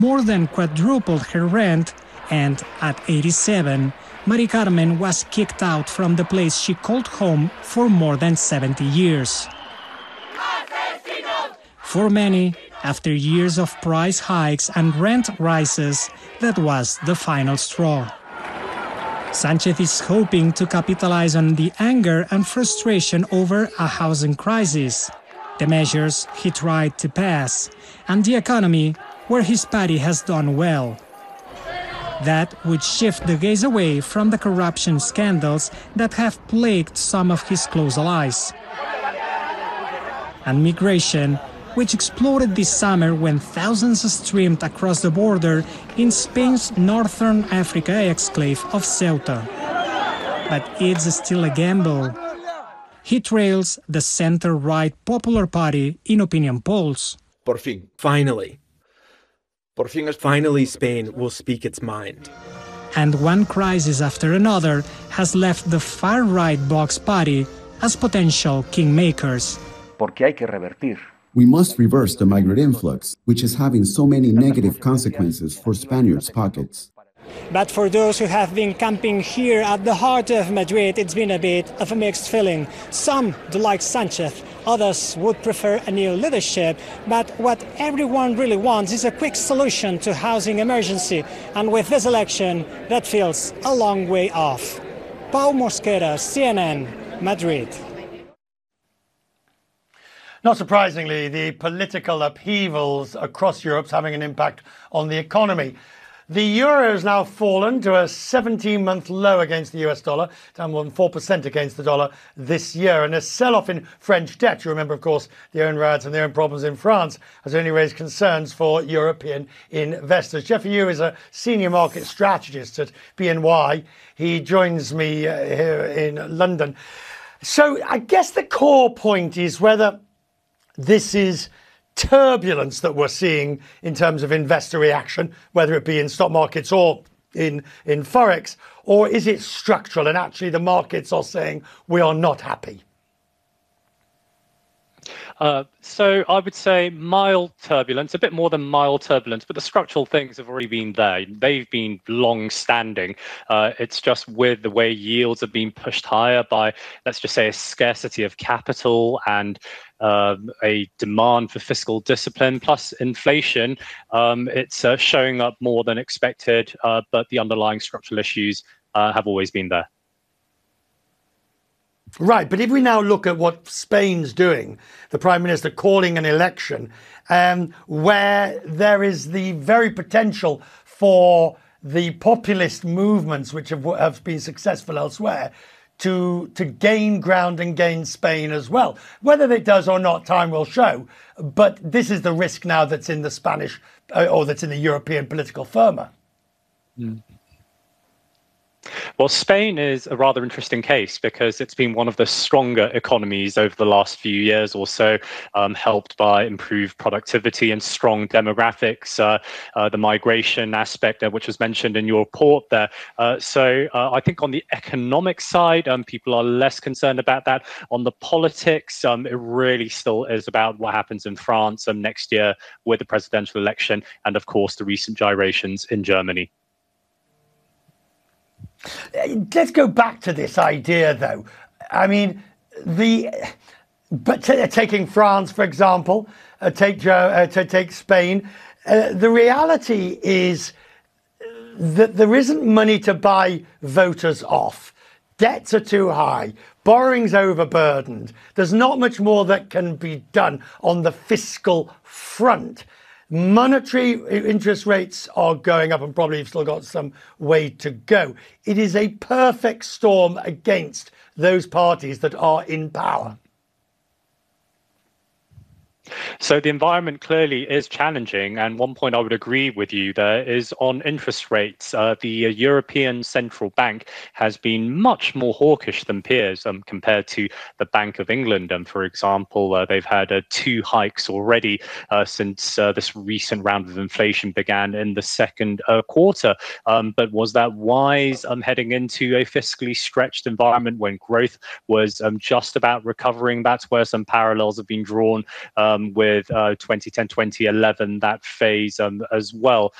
more than quadrupled her rent, and at 87, Mari Carmen was kicked out from the place she called home for more than 70 years. For many, after years of price hikes and rent rises, that was the final straw. Sanchez is hoping to capitalize on the anger and frustration over a housing crisis, the measures he tried to pass, and the economy, where his party has done well. That would shift the gaze away from the corruption scandals that have plagued some of his close allies. And migration, which exploded this summer when thousands streamed across the border in Spain's northern Africa exclave of Ceuta. But it's still a gamble. He trails the center-right Popular Party in opinion polls. Por fin. Finally. Finally, Spain will speak its mind. And one crisis after another has left the far-right Vox Party as potential kingmakers. Porque hay que revertir. We must reverse the migrant influx, which is having so many negative consequences for Spaniards' pockets. But for those who have been camping here at the heart of Madrid, it's been a bit of a mixed feeling. Some do like Sanchez, others would prefer a new leadership. But what everyone really wants is a quick solution to housing emergency. And with this election, that feels a long way off. Pau Mosquera, CNN, Madrid. Not surprisingly, the political upheavals across Europe is having an impact on the economy. The euro has now fallen to a 17-month low against the US dollar, down more than 4% against the dollar this year. And a sell-off in French debt, you remember, of course, their own riots and their own problems in France, has only raised concerns for European investors. Jeffrey Yu is a senior market strategist at BNY. He joins me here in London. So I guess the core point is whether this is turbulence that we're seeing in terms of investor reaction, whether it be in stock markets or in Forex, or is it structural and actually the markets are saying we are not happy? So I would say mild turbulence, a bit more than mild turbulence, but the structural things have already been there. They've been long-standing. It's just with the way yields have been pushed higher by, let's just say, a scarcity of capital and a demand for fiscal discipline, plus inflation. It's showing up more than expected, but the underlying structural issues have always been there. Right, but if we now look at what Spain's doing, the Prime Minister calling an election, where there is the very potential for the populist movements, which have been successful elsewhere, to gain ground and gain Spain as well. Whether it does or not, time will show. But this is the risk now that's in the Spanish or that's in the European political firma. Mm. Well, Spain is a rather interesting case because it's been one of the stronger economies over the last few years or so, helped by improved productivity and strong demographics, the migration aspect, which was mentioned in your report there. So I think on the economic side, people are less concerned about that. On the politics, it really still is about what happens in France next year with the presidential election and, of course, the recent gyrations in Germany. Let's go back to this idea, though. I mean, taking France, for example, take Spain. The reality is that there isn't money to buy voters off. Debts are too high. Borrowing's overburdened. There's not much more that can be done on the fiscal front. Monetary interest rates are going up and probably have still got some way to go. It is a perfect storm against those parties that are in power. So the environment clearly is challenging. And one point I would agree with you there is on interest rates. The European Central Bank has been much more hawkish than peers compared to the Bank of England. For example, they've had 2 hikes already since this recent round of inflation began in the second quarter. But was that wise heading into a fiscally stretched environment when growth was just about recovering? That's where some parallels have been drawn with 2010, 2011, that phase as well.